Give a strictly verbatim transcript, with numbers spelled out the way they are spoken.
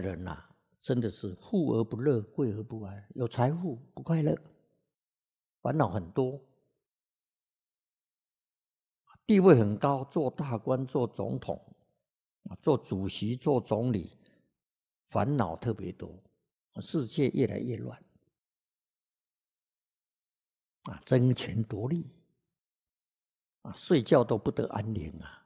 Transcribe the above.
人呐、啊，真的是富而不乐，贵而不爱，有财富不快乐，烦恼很多，地位很高，做大官、做总统、做主席、做总理，烦恼特别多，世界越来越乱，啊，争权夺利，啊，睡觉都不得安宁啊。